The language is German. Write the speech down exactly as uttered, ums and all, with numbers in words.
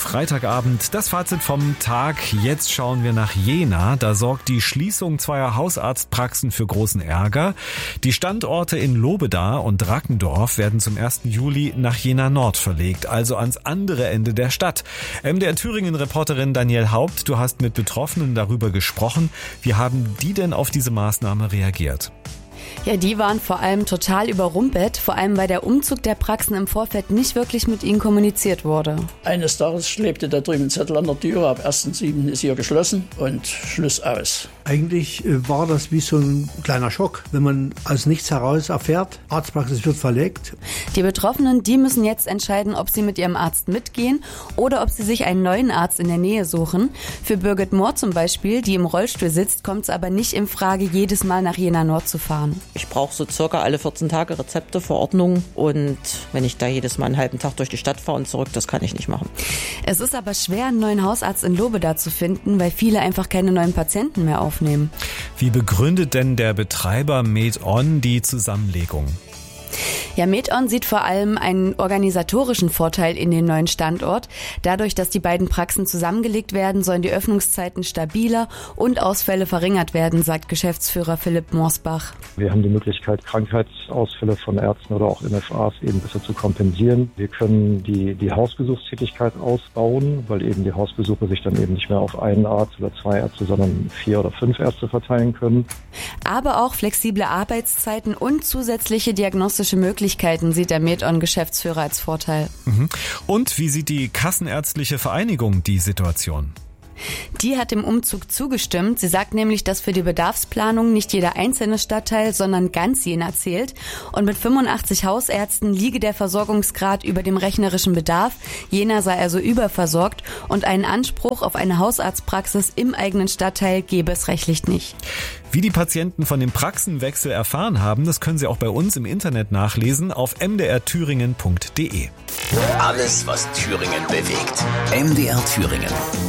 Freitagabend, das Fazit vom Tag. Jetzt schauen wir nach Jena. Da sorgt die Schließung zweier Hausarztpraxen für großen Ärger. Die Standorte in Lobeda und Rackendorf werden zum ersten Juli nach Jena Nord verlegt, also ans andere Ende der Stadt. M D R Thüringen-Reporterin Danielle Haupt, du hast mit Betroffenen darüber gesprochen. Wie haben die denn auf diese Maßnahme reagiert? Ja, die waren vor allem total überrumpelt, vor allem weil der Umzug der Praxen im Vorfeld nicht wirklich mit ihnen kommuniziert wurde. Eines Tages klebte da drüben ein Zettel an der Tür, ab ersten siebten ist hier geschlossen und Schluss aus. Eigentlich war das wie so ein kleiner Schock, wenn man aus nichts heraus erfährt, Arztpraxis wird verlegt. Die Betroffenen, die müssen jetzt entscheiden, ob sie mit ihrem Arzt mitgehen oder ob sie sich einen neuen Arzt in der Nähe suchen. Für Birgit Mohr zum Beispiel, die im Rollstuhl sitzt, kommt es aber nicht in Frage, jedes Mal nach Jena Nord zu fahren. Ich brauche so circa alle vierzehn Tage Rezepte, Verordnungen und wenn ich da jedes Mal einen halben Tag durch die Stadt fahre und zurück, das kann ich nicht machen. Es ist aber schwer, einen neuen Hausarzt in Lobeda zu finden, weil viele einfach keine neuen Patienten mehr aufnehmen. Wie begründet denn der Betreiber MedOn die Zusammenlegung? Ja, MedOn sieht vor allem einen organisatorischen Vorteil in den neuen Standort. Dadurch, dass die beiden Praxen zusammengelegt werden, sollen die Öffnungszeiten stabiler und Ausfälle verringert werden, sagt Geschäftsführer Philipp Morsbach. Wir haben die Möglichkeit, Krankheitsausfälle von Ärzten oder auch M F As eben besser zu kompensieren. Wir können die, die Hausbesuchstätigkeit ausbauen, weil eben die Hausbesuche sich dann eben nicht mehr auf einen Arzt oder zwei Ärzte, sondern vier oder fünf Ärzte verteilen können. Aber auch flexible Arbeitszeiten und zusätzliche diagnostische Möglichkeiten sieht der MedOn-Geschäftsführer als Vorteil. Und wie sieht die Kassenärztliche Vereinigung die Situation? Die hat dem Umzug zugestimmt. Sie sagt nämlich, dass für die Bedarfsplanung nicht jeder einzelne Stadtteil, sondern ganz Jena zählt. Und mit fünfundachtzig Hausärzten liege der Versorgungsgrad über dem rechnerischen Bedarf. Jena sei also überversorgt und einen Anspruch auf eine Hausarztpraxis im eigenen Stadtteil gebe es rechtlich nicht. Wie die Patienten von dem Praxenwechsel erfahren haben, das können Sie auch bei uns im Internet nachlesen auf m d r thüringen punkt d e. Alles, was Thüringen bewegt. M D R Thüringen.